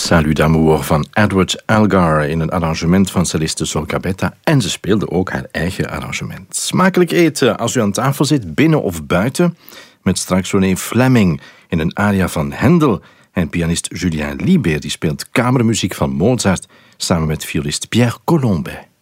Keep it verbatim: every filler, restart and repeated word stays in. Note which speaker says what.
Speaker 1: Salut d'amour van Edward Elgar in een arrangement van celliste Sol Gabetta. En ze speelde ook haar eigen arrangement. Smakelijk eten als u aan tafel zit, binnen of buiten. Met straks René Fleming in een aria van Händel. En pianist Julien Libert die speelt kamermuziek van Mozart samen met violist Pierre Colombet.